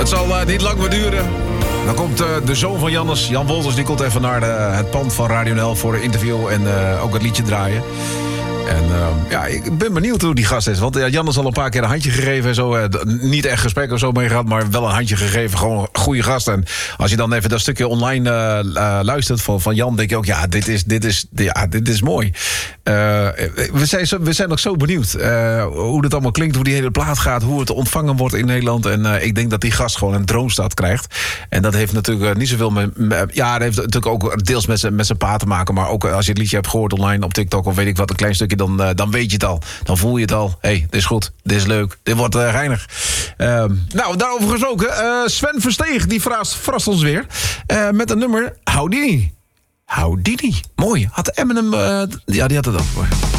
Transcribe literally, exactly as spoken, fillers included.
Het zal uh, niet lang meer duren. Dan komt uh, de zoon van Jannes, Jan Wolters, die komt even naar de, het pand van Radio N L voor een interview en uh, ook het liedje draaien. En uh, ja, ik ben benieuwd hoe die gast is. Want uh, Jan is al een paar keer een handje gegeven en zo. Uh, niet echt gesprek of zo mee gehad, maar wel een handje gegeven. Gewoon een goede gast. En als je dan even dat stukje online uh, uh, luistert van, van Jan, denk je ook, ja, dit is, dit is, ja, dit is mooi. Uh, we, zijn zo, we zijn nog zo benieuwd uh, hoe het allemaal klinkt, hoe die hele plaat gaat, hoe het ontvangen wordt in Nederland. En uh, ik denk dat die gast gewoon een droomstad krijgt. En dat heeft natuurlijk uh, niet zoveel met, met... Ja, dat heeft natuurlijk ook deels met zijn, met zijn pa te maken. Maar ook als je het liedje hebt gehoord online op TikTok of weet ik wat, een klein stukje, dan, uh, dan weet je het al. Dan voel je het al. Hé, hey, dit is goed. Dit is leuk. Dit wordt uh, reinig. Uh, nou, daarover gesproken. Uh, Sven Versteeg, die verrast, verrast ons weer. Uh, met een nummer Houdini. Houdini. Mooi. Had Eminem... Uh, ja, die had het ook.